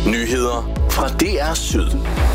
Nyheder fra DR Syd.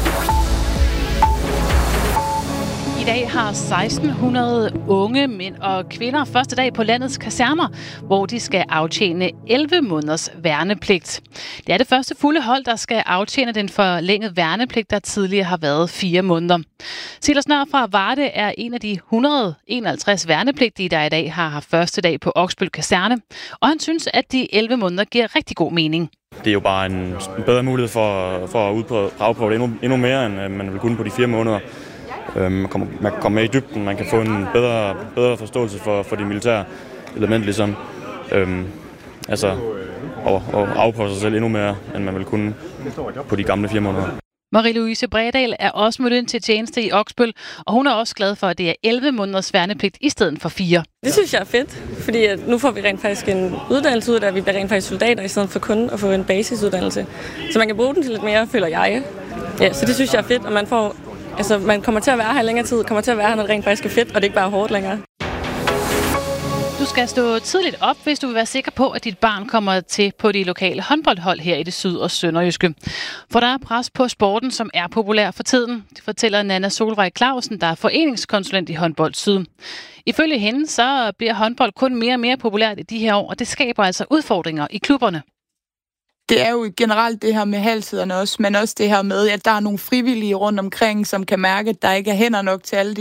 I dag har 1600 unge mænd og kvinder første dag på landets kaserner, hvor de skal aftjene 11 måneders værnepligt. Det er det første fulde hold, der skal aftjene den forlængede værnepligt, der tidligere har været 4 måneder. Silas Nør fra Varde er en af de 151 værnepligtige, der i dag har haft første dag på Oksbøl Kaserne, og han synes, at de 11 måneder giver rigtig god mening. Det er jo bare en bedre mulighed for at afprøve det endnu mere, end man vil kunne på de 4 måneder. Man kan komme med i dybden, man kan få en bedre forståelse for de militære elementer, ligesom og afprøve sig selv endnu mere, end man vil kunne på de gamle 4 måneder. Marie-Louise Bredal er også mødt ind til tjeneste i Oksbøl, og hun er også glad for, at det er 11 måneders værnepligt i stedet for 4. Det synes jeg er fedt, fordi nu får vi rent faktisk en uddannelse ud af, vi bliver rent faktisk soldater, i stedet for kun at få en basisuddannelse. Så man kan bruge den til lidt mere, føler jeg. Ja, så det synes jeg er fedt, og man kommer til at være her længere tid, kommer til at være her, når det rent faktisk er fedt, og det er ikke bare hårdt længere. Du skal stå tidligt op, hvis du vil være sikker på, at dit barn kommer til på de lokale håndboldhold her i det syd- og sønderjyske. For der er pres på sporten, som er populær for tiden. Det fortæller Nanna Solvej Clausen, der er foreningskonsulent i Håndbold Syd. Ifølge hende, så bliver håndbold kun mere og mere populært i de her år, og det skaber altså udfordringer i klubberne. Det er jo generelt det her med halvsiderne også, men også det her med, at der er nogle frivillige rundt omkring, som kan mærke, at der ikke er hænder nok til alle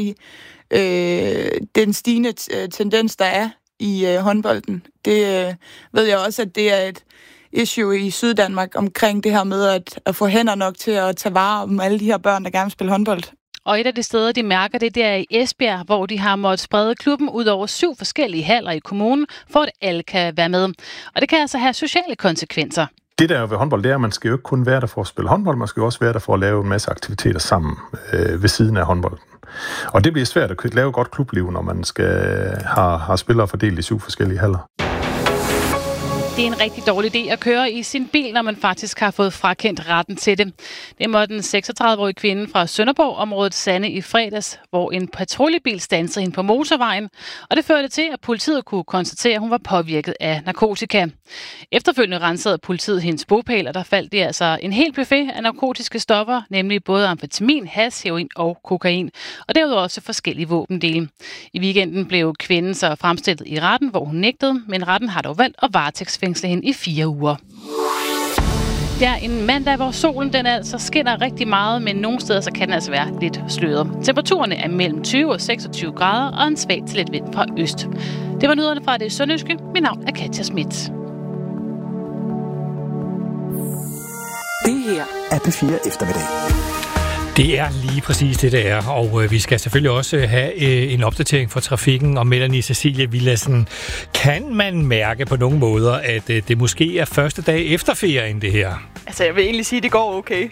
den stigende tendens, der er i håndbolden. Det ved jeg også, at det er et issue i Syddanmark omkring det her med at få hænder nok til at tage vare om alle de her børn, der gerne vil spille håndbold. Og et af de steder, de mærker det, er i Esbjerg, hvor de har måttet sprede klubben ud over 7 forskellige haller i kommunen, for at alle kan være med. Og det kan altså have sociale konsekvenser. Det der er ved håndbold, det er, at man skal jo ikke kun være der for at spille håndbold, man skal jo også være der for at lave en masse aktiviteter sammen ved siden af håndbolden. Og det bliver svært at lave et godt klubliv, når man har spillere fordelt i 7 forskellige haller. Det er en rigtig dårlig idé at køre i sin bil, når man faktisk har fået frakendt retten til det. Det må den 36-årige kvinde fra Sønderborg-området sande i fredags, hvor en patruljebil standsede hende på motorvejen, og det førte til, at politiet kunne konstatere, at hun var påvirket af narkotika. Efterfølgende rensede politiet hendes bopæl, og der faldt det altså en hel buffet af narkotiske stoffer, nemlig både amfetamin, hash, heroin og kokain, og derudover også forskellige våbendele. I weekenden blev kvinden så fremstillet i retten, hvor hun nægtede, men retten har dog valgt at varetægtsfængsle hende i 4 uger. Det er en mandag, hvor solen den altså skinner rigtig meget, men nogle steder så kan den altså være lidt sløret. Temperaturerne er mellem 20 og 26 grader, og en svag til lidt vind fra øst. Det var nyhederne fra det sønderjyske. Mit navn er Katja Schmidt. Det her er P4 Eftermiddag. Det er lige præcis det, det er, og vi skal selvfølgelig også have en opdatering for trafikken. Og Melanie Cecilie Villadsen, kan man mærke på nogle måder, at det måske er første dag efter ferien, det her? Altså, jeg vil egentlig sige, at det går okay.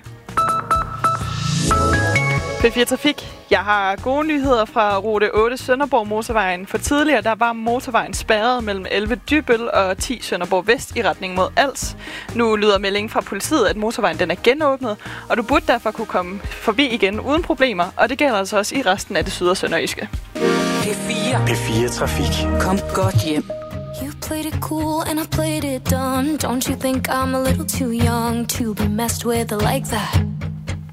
P4 Trafik. Jeg har gode nyheder fra rute 8 Sønderborg motorvejen. For tidligere der var motorvejen spærret mellem 11 Dybøl og 10 Sønderborg Vest i retning mod Als. Nu lyder meldingen fra politiet, at motorvejen den er genåbnet, og du burde derfor kunne komme forbi igen uden problemer. Og det gælder altså også i resten af det syd- og sønderjyske. P4 Trafik. Kom godt hjem. You played it cool and I played it dumb. Don't you think I'm a little too young to be messed with like that?